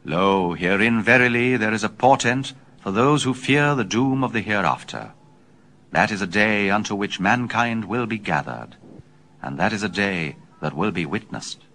Lo, herein verily there is a portent for those who fear the doom of the hereafter. That is a day unto which mankind will be gathered, and that is a day that will be witnessed.